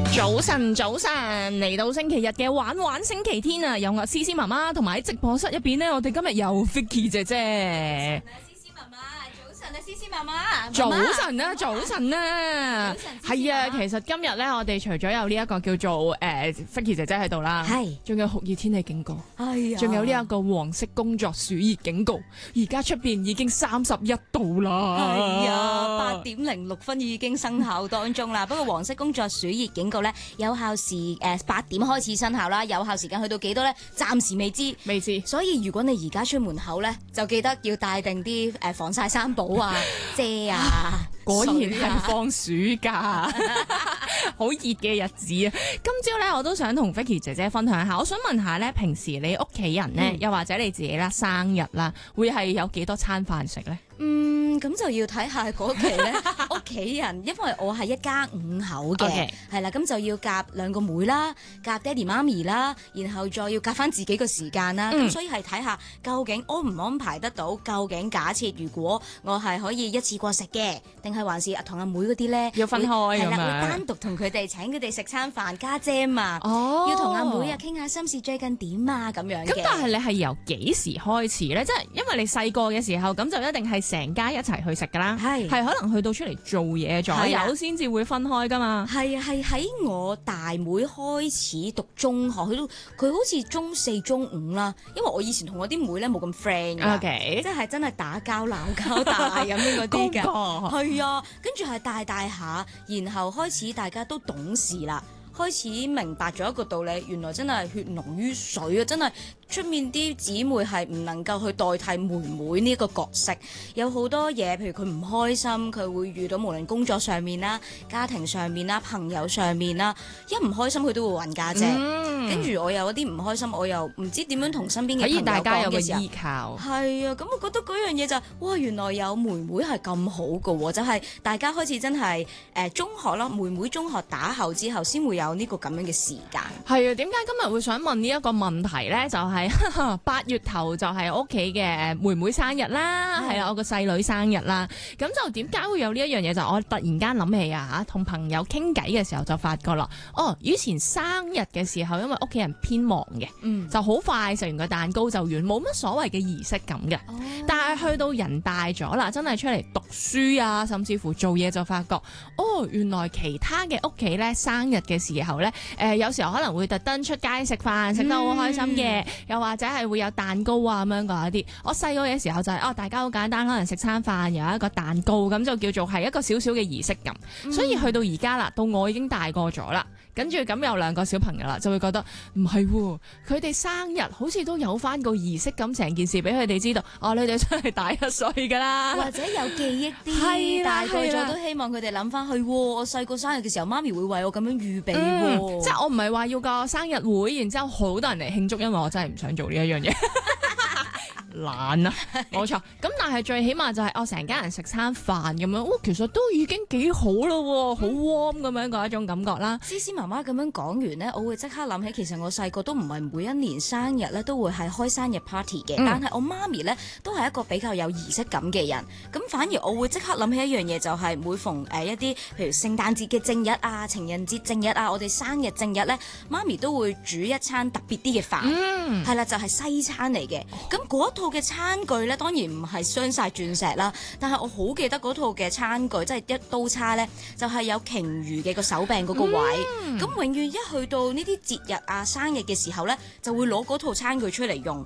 早晨，早晨，嚟到星期日嘅玩玩星期天啊！有我思思媽媽同埋喺直播室入邊呢，我哋今日有 Vicky 姐姐。 思思媽媽， 早晨啊，早晨啊，係啊，其實今日咧，我哋除咗有呢一個叫做Vicky 姐姐喺度啦， 係， 仲有酷熱天氣警告， 係啊， 仲有呢一個黃色工作暑熱警告，而家出邊已經31度啦， 係啊，8:06已經生效當中啦。不過黃色工作暑熱警告咧，有效時8點開始生效啦，有效時間去到幾多咧？暫時未知。所以如果你而家出門口咧，就記得要帶定啲防曬衫寶啊、遮啊。 果然係放暑假，好熱嘅日子啊！今朝咧，我都想同 Vicky 姐姐分享下。我想問下咧，平時你屋企人咧，又或者你自己啦，生日啦，會係有幾多餐飯食咧？ 咁就要睇下嗰期咧，屋企人，因為我係一家5口嘅，係啦，咁就要夾2個妹啦，夾爹哋媽咪啦，然後再要夾翻自己個時間啦，咁所以係睇下究竟安唔安排得到，究竟假設如果我係可以一次過食嘅，定係還是同阿妹嗰啲咧要分開咁樣， 係啦，會單獨同佢哋請佢哋食餐飯加姐啊，要同阿妹啊傾下心事最近點啊咁樣嘅。 咁但係你係由幾時開始咧？即係因為你細個嘅時候，咁就一定係成家一齊去食噶啦，係可能去到出嚟做嘢左右先至會分開噶嘛。 係喺我大妹開始讀中學，佢好似中4、中5啦。因為我以前同我啲妹咧冇咁 friend 嘅，即係真係打交鬧交大咁樣嗰啲嘅。係啊，跟住係大下，然後開始大家都懂事啦，開始明白咗一個道理，原來真係血濃於水啊！真係出面啲姊妹係唔能夠去代替妹妹呢個角色，有好多嘢，譬如佢唔開心，佢會遇到無論工作上面啦、家庭上面啦、朋友上面啦，一唔開心佢都會揾家姐。跟住我有啲唔開心，我又唔知點樣同身邊嘅朋友講嘅時候， 大家有個依靠。 係啊，咁我覺得嗰樣嘢就哇，原來有妹妹係咁好㗎喎，就係大家開始真係中學啦，妹妹中學打後之後先會有呢個咁樣嘅時間。 係啊，點解今日會想問呢一個問題咧？就係8月頭就係我屋企嘅妹妹生日啦，係啊，我個細女生日啦。咁就點解會有呢一樣嘢？就我突然間諗起啊，同朋友傾偈嘅時候就發覺啦。以前生日嘅時候，因為屋企人偏忙嘅，就好快食完個蛋糕就完，冇乜所謂嘅儀式感嘅。但係去到人大咗啦，真係出嚟讀書啊，甚至乎做嘢就發覺，原來其他嘅屋企咧生日嘅時候咧，有時候可能會特登出街食飯，食得好開心嘅，又或者係會有蛋糕啊咁樣嗰一啲。我細個嘅時候就係大家好簡單，可能食餐飯有一個蛋糕，咁就叫做係一個少少嘅儀式感。所以去到而家啦，到我已經大個咗啦，跟住咁有2個小朋友啦，就會覺得唔係喎，佢哋生日好似都有翻個儀式感，成件事俾佢哋知道，你哋真係大1歲噶啦， 或者有記憶啲，大個咗都希望佢哋諗翻去，我細個生日嘅時候，媽咪會為我咁樣預備， 即係我唔係話要個生日會，然之後好多人嚟慶祝，因為我真係唔想做呢一樣嘢。懶啊，冇錯。咁但係最起碼就係我成家人食餐飯咁樣，其實都已經幾好咯，好 warm 咁樣嗰一種感覺啦。 思思媽媽咁樣講完呢，我會即刻諗起，其實我細個都唔係每一年生日咧都會係開生日 party 嘅，但係我媽咪咧都係一個比較有儀式感嘅人。咁反而我會即刻諗起一樣嘢，就係每逢一啲譬如聖誕節嘅正日啊、情人節正日啊、我哋生日正日咧，媽咪都會煮一餐特別啲嘅飯，係啦，就係西餐嚟嘅。咁嗰套嘅餐具咧，當然唔係鑲晒鑽石啦，但係我好記得嗰套嘅餐具，即係一刀叉咧，就係有鯨魚嘅個手柄嗰個位。咁永遠一去到呢啲節日啊、生日嘅時候咧，就會攞嗰套餐具出嚟用。